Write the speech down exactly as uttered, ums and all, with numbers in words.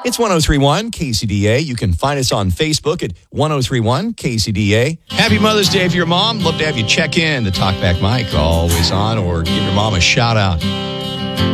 It's one oh three point one K C D A. You can find us on Facebook at one oh three point one K C D A. Happy Mother's Day for your mom. Love to have you check in. The Talkback mic always on, or give your mom a shout out.